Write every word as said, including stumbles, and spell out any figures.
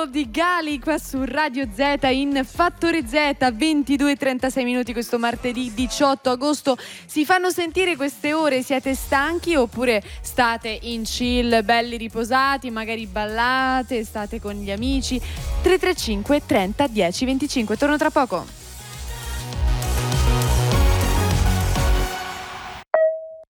Yellow di Gali qua su Radio Z in Fattore Z, ventidue e trentasei minuti questo martedì diciotto agosto. Si fanno sentire queste ore? Siete stanchi oppure state in chill, belli riposati, magari ballate, state con gli amici? tre tre cinque trenta dieci venticinque, torno tra poco.